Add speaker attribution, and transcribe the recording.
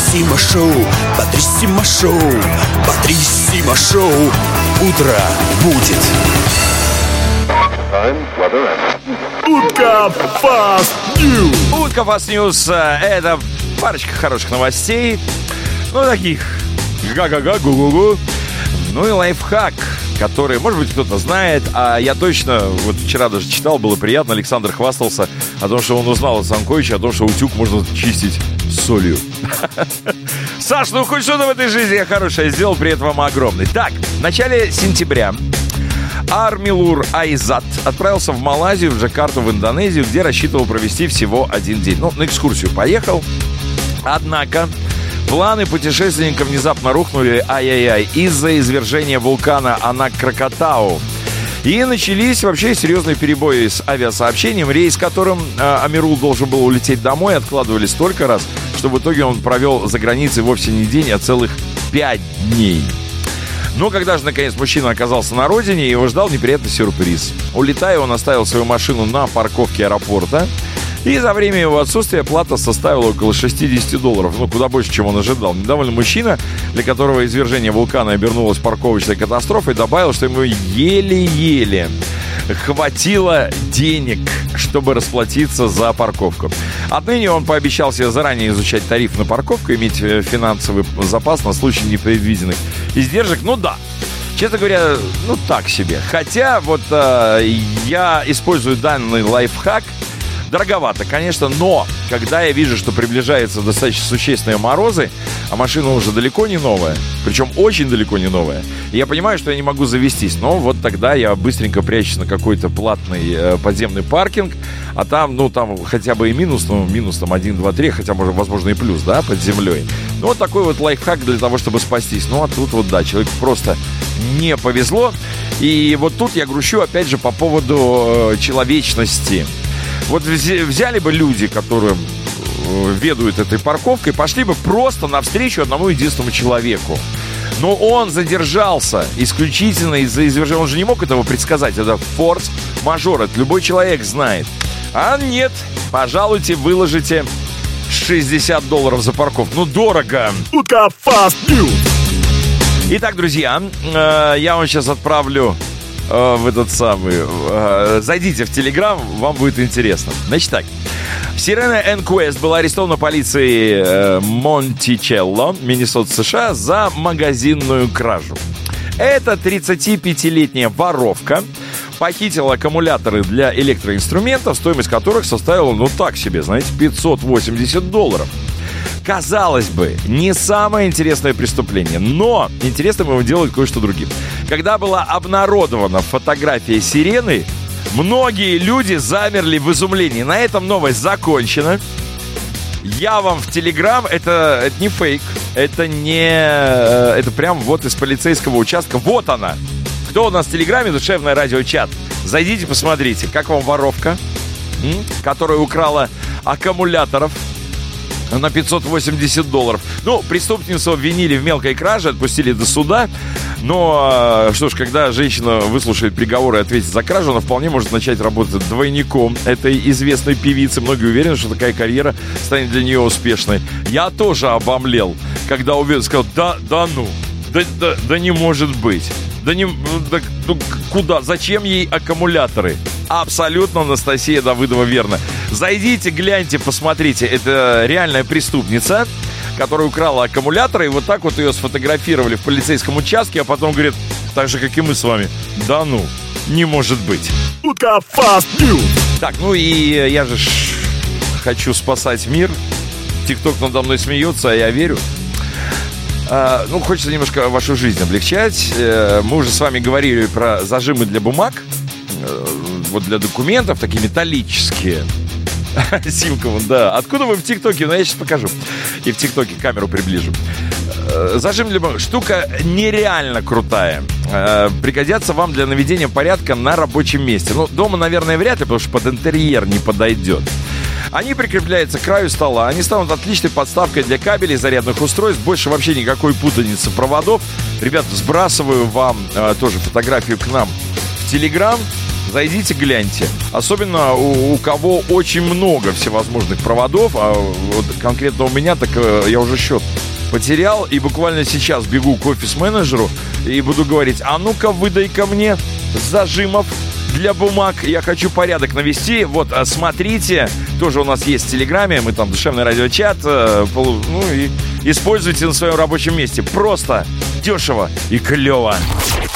Speaker 1: Бодрissimo шоу, Бодрissimo шоу, Бодрissimo шоу. Утро будет. Утка Fast News.
Speaker 2: Утка Fast News — это парочка хороших новостей. Ну, таких га-га-га, гу-гу-гу. Ну и лайфхак, который, может быть, кто-то знает, а я точно, вот вчера даже читал, было приятно, Александр хвастался о том, что он узнал от Санковича, о том, что утюг можно чистить солью. Саш, ну хоть что-то в этой жизни я хорошее сделал, при этом вам огромный. Так, в начале сентября Армилур Айзат отправился в Малайзию, в Джакарту, в Индонезию, где рассчитывал провести всего один день. Ну, на экскурсию поехал. Однако планы путешественника внезапно рухнули, ай-яй-яй, из-за извержения вулкана Анак-Кракатау. И начались вообще серьезные перебои с авиасообщением. Рейс, которым Амирул должен был улететь домой, откладывали столько раз, что в итоге он провел за границей вовсе не день, а целых 5 дней. Но когда же, наконец, мужчина оказался на родине, его ждал неприятный сюрприз. Улетая, он оставил свою машину на парковке аэропорта. И за время его отсутствия плата составила около $60. Ну, куда больше, чем он ожидал. Недовольный мужчина, для которого извержение вулкана обернулось парковочной катастрофой, добавил, что ему еле-еле хватило денег, чтобы расплатиться за парковку. Отныне он пообещал себе заранее изучать тариф на парковку, иметь финансовый запас на случай непредвиденных издержек. Ну да, честно говоря, ну так себе. Хотя вот я использую данный лайфхак. Дороговато, конечно, но когда я вижу, что приближаются достаточно существенные морозы, а машина уже далеко не новая, причем очень далеко не новая, я понимаю, что я не могу завестись. Но вот тогда я быстренько прячусь на какой-то платный подземный паркинг, а там, ну, там хотя бы и минус, ну, минус там 1, 2, 3, хотя, может, возможно, и плюс, да, под землей. Ну, вот такой вот лайфхак для того, чтобы спастись. Ну, а тут вот, да, человеку просто не повезло. И вот тут я грущу, опять же, по поводу человечности. Вот взяли бы люди, которые ведают этой парковкой, пошли бы просто навстречу одному единственному человеку. Но он задержался исключительно из-за извержения. Он же не мог этого предсказать. Это форс-мажор, это любой человек знает. А нет, пожалуйте, выложите $60 за парковку. Ну, дорого.
Speaker 1: Утка Fast News.
Speaker 2: Итак, друзья, я вам сейчас отправлю в этот самый... Зайдите в Телеграм, вам будет интересно. Значит так. Сирена Энквест была арестована полицией Монтичелло, Миннесота, США, за магазинную кражу. Эта 35-летняя воровка похитила аккумуляторы для электроинструментов, стоимость которых составила, ну так себе, знаете, $580. Казалось бы, не самое интересное преступление, но интересным его делает кое-что другим. Когда была обнародована фотография сирены, многие люди замерли в изумлении. На этом новость закончена. Я вам в Телеграм, это не фейк, это прям вот из полицейского участка. Вот она. Кто у нас в Телеграме? Душевное радио-чат. Зайдите, посмотрите, как вам воровка, которая украла аккумуляторов на $580. Ну, преступницу обвинили в мелкой краже, отпустили до суда. Но, что ж, когда женщина выслушает приговор и ответит за кражу, она вполне может начать работать двойником этой известной певицы. Многие уверены, что такая карьера станет для нее успешной. Я тоже обомлел, когда увидел, сказал, да не может быть. Куда? Зачем ей аккумуляторы? Абсолютно, Анастасия Давыдова, верно. Зайдите, гляньте, посмотрите. Это реальная преступница, которая украла аккумуляторы. И вот так вот ее сфотографировали в полицейском участке. А потом говорит, так же, как и мы с вами. Да ну, не может быть.
Speaker 1: Утка Fast News.
Speaker 2: Так, ну и я же хочу спасать мир. ТикТок надо мной смеется, а я верю. Ну, хочется немножко вашу жизнь облегчать. Мы уже с вами говорили про зажимы для бумаг. Вот для документов, такие металлические. Симковым, да. Откуда вы в ТикТоке? Ну, я сейчас покажу. И в ТикТоке камеру приближу. Зажим для бумаг. Штука нереально крутая. Пригодятся вам для наведения порядка на рабочем месте. Ну, дома, наверное, вряд ли, потому что под интерьер не подойдет. Они прикрепляются к краю стола. Они станут отличной подставкой для кабелей, зарядных устройств. Больше вообще никакой путаницы проводов. Ребят, сбрасываю вам тоже фотографию к нам в Телеграм. Зайдите, гляньте. Особенно у кого очень много всевозможных проводов. А вот конкретно у меня, так я уже счет потерял, и буквально сейчас бегу к офис-менеджеру и буду говорить: а ну-ка, выдай-ка мне зажимов для бумаг, я хочу порядок навести. Вот, смотрите, тоже у нас есть в Телеграме, мы там душевный радиочат, и используйте на своем рабочем месте. Просто, дешево и клево.